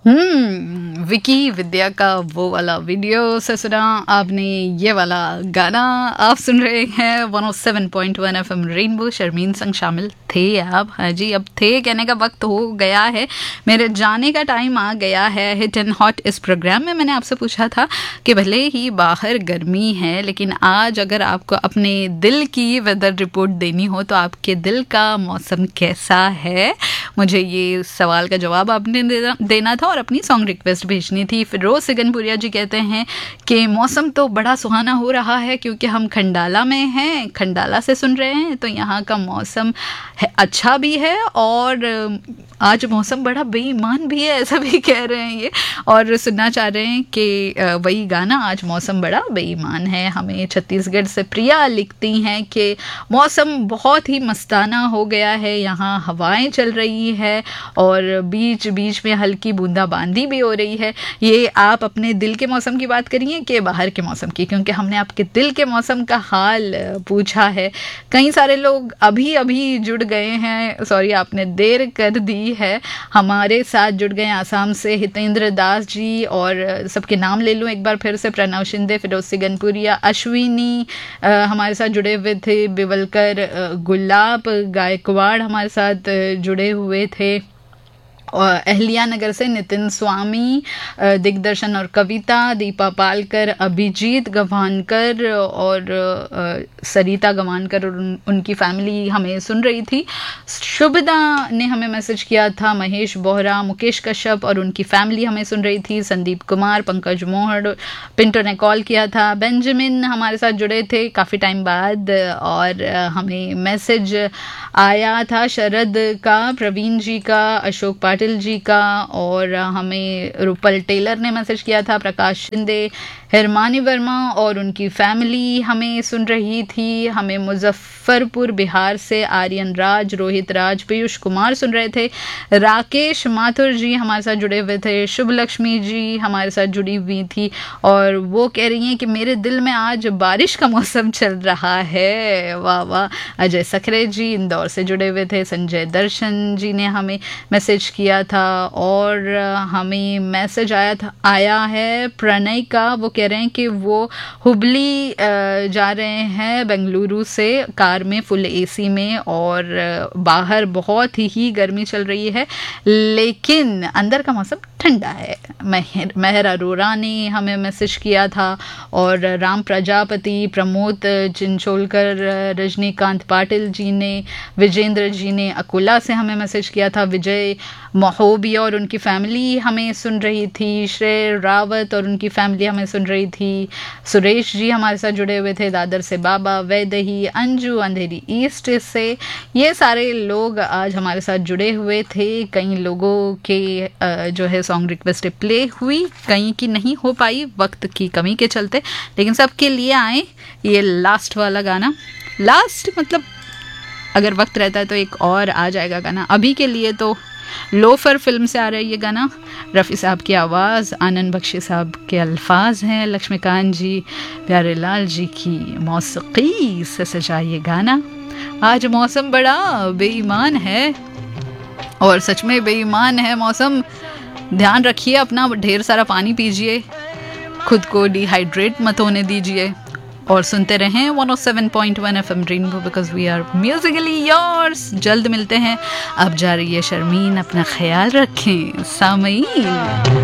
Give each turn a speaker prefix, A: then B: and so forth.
A: विकी विद्या का वो वाला वीडियो से सुना आपने ये वाला गाना। आप सुन रहे हैं 107.1 FM रेनबो। शर्मीन संग शामिल थे आप। हाँ जी, अब थे कहने का वक्त हो गया है, मेरे जाने का टाइम आ गया है। हिट एंड हॉट इस प्रोग्राम में मैंने आपसे पूछा था कि भले ही बाहर गर्मी है, लेकिन आज अगर आपको अपने दिल की वेदर रिपोर्ट देनी हो तो आपके दिल का मौसम कैसा है, मुझे ये सवाल का जवाब आपने देना था और अपनी सॉन्ग रिक्वेस्ट भेजनी थी। फिरोज सिगनपुरिया जी कहते हैं कि मौसम तो बड़ा सुहाना हो रहा है क्योंकि हम खंडाला में हैं, खंडाला से सुन रहे हैं, तो यहाँ का मौसम अच्छा भी है और आज मौसम बड़ा बेईमान भी है, ऐसा भी कह रहे हैं ये, और सुनना चाह रहे हैं कि वही गाना आज मौसम बड़ा बेईमान है। हमें छत्तीसगढ़ से प्रिया लिखती हैं कि मौसम बहुत ही मस्ताना हो गया है, यहाँ हवाएं चल रही है और बीच बीच में हल्की बूंदाबांदी भी हो रही है। ये आप अपने दिल के मौसम की बात करिए कि बाहर के मौसम की, क्योंकि हमने आपके दिल के मौसम का हाल पूछा है। कई सारे लोग अभी अभी जुड़ गए हैं, सॉरी आपने देर कर दी है, हमारे साथ जुड़ गए आसाम से हितेंद्र दास जी, और सबके नाम ले लूँ एक बार फिर से, प्रणव शिंदे, फिरोज सिगनपुरिया, अश्विनी हमारे साथ जुड़े हुए थे, बिवलकर, गुलाब गायकवाड़ हमारे साथ जुड़े हुए थे, और अहलिया नगर से नितिन स्वामी, दिग्दर्शन और कविता, दीपा पालकर, अभिजीत गवानकर और सरिता गवानकर और उनकी फैमिली हमें सुन रही थी। शुभदा ने हमें मैसेज किया था, महेश बोहरा, मुकेश कश्यप और उनकी फैमिली हमें सुन रही थी, संदीप कुमार, पंकज मोहड़, पिंटो ने कॉल किया था, बेंजामिन हमारे साथ जुड़े थे काफ़ी टाइम बाद, और हमें मैसेज आया था शरद का, प्रवीण जी का, अशोक पाटिल जी का, और हमें रूपल टेलर ने मैसेज किया था, प्रकाश शिंदे, हिरमानी वर्मा और उनकी फैमिली हमें सुन रही थी। हमें मुजफ्फरपुर बिहार से आर्यन राज, रोहित राज, पीयूष कुमार सुन रहे थे, राकेश माथुर जी हमारे साथ जुड़े हुए थे, शुभ लक्ष्मी जी हमारे साथ जुड़ी हुई थी और वो कह रही हैं कि मेरे दिल में आज बारिश का मौसम चल रहा है। वाह वाह। अजय सखरे जी इंदौर से जुड़े हुए थे, संजय दर्शन जी ने हमें मैसेज किया था, और हमें मैसेज आया है प्रणय का, वो कह रहे हैं कि वो हुबली जा रहे हैं बेंगलुरु से कार में फुल एसी में, और बाहर बहुत ही गर्मी चल रही है लेकिन अंदर का मौसम ठंडा है। मेहर अरोरा ने हमें मैसेज किया था, और राम प्रजापति, प्रमोद चिंचोलकर, रजनीकांत पाटिल जी ने, विजेंद्र जी ने अकोला से हमें मैसेज किया था, विजय महोबिया और उनकी फैमिली हमें सुन रही थी, श्रेय रावत और उनकी फैमिली हमें सुन रही थी, सुरेश जी हमारे साथ जुड़े हुए थे, दादर से बाबा, वैदही, अंजू अंधेरी ईस्ट से, ये सारे लोग आज हमारे साथ जुड़े हुए थे। कई लोगों के जो है सॉन्ग रिक्वेस्ट प्ले हुई, कहीं की नहीं हो पाई वक्त की कमी के चलते, लेकिन सबके लिए आए ये लास्ट वाला गाना। लास्ट मतलब अगर वक्त रहता है तो एक और आ जाएगा गाना, अभी के लिए तो लोफर फिल्म से आ रहा है ये गाना। रफ़ी साहब की आवाज़, आनंद बख्शी साहब के अल्फाज हैं, लक्ष्मीकांत जी, प्यारे लाल जी की मौसीकी से सजा ये गाना। आज मौसम बड़ा बेईमान है, और सच में बेईमान है मौसम। ध्यान रखिए अपना, ढेर सारा पानी पीजिए, खुद को डिहाइड्रेट मत होने दीजिए, और सुनते रहें 107.1 FM rainbow, because we are Musically yours. जल्द मिलते हैं। अब जा रही है शर्मीन, अपना ख्याल रखें सामईन।